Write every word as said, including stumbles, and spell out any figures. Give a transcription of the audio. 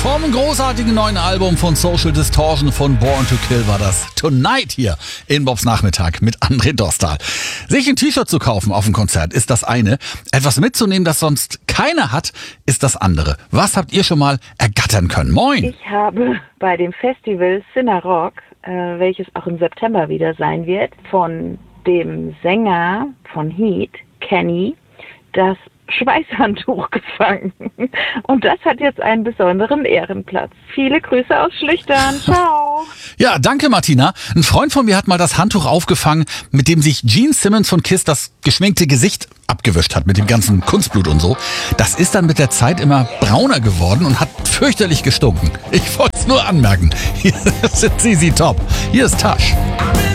Vom großartigen neuen Album von Social Distortion von Born to Kill war das Tonight hier in Bobs Nachmittag mit André Dostal. Sich ein T-Shirt zu kaufen auf dem Konzert ist das eine. Etwas mitzunehmen, das sonst keiner hat, ist das andere. Was habt ihr schon mal ergattern können? Moin! Ich habe bei dem Festival Cinerock, äh, welches auch im September wieder sein wird, von dem Sänger von Heat, Kenny, das Schweißhandtuch gefangen. Und das hat jetzt einen besonderen Ehrenplatz. Viele Grüße aus Schlüchtern. Ciao. Ja, danke Martina. Ein Freund von mir hat mal das Handtuch aufgefangen, mit dem sich Gene Simmons von Kiss das geschminkte Gesicht abgewischt hat, mit dem ganzen Kunstblut und so. Das ist dann mit der Zeit immer brauner geworden und hat fürchterlich gestunken. Ich wollte es nur anmerken. Hier sind Sie top. Hier ist Tasch.